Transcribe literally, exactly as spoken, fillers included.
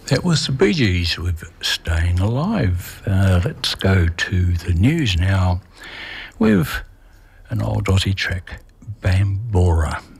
That was the Bee Gees with Staying Alive. Uh, let's go to the news now with an old Aussie track, Bambora.